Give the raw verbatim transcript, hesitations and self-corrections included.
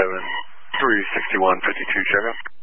seven three six one five two, check out.